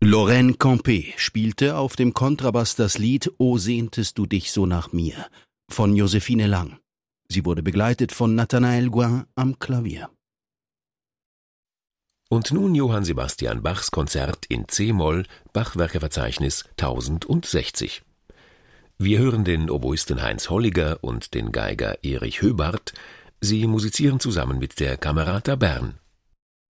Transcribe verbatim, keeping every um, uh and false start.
Lorraine Campé spielte auf dem Kontrabass das Lied »O sehntest du dich so nach mir« von Josephine Lang. Sie wurde begleitet von Nathanael Gouin am Klavier. Und nun Johann Sebastian Bachs Konzert in C-Moll, Bachwerkeverzeichnis tausendsechzig. Wir hören den Oboisten Heinz Holliger und den Geiger Erich Höbart. Sie musizieren zusammen mit der Camerata Bern.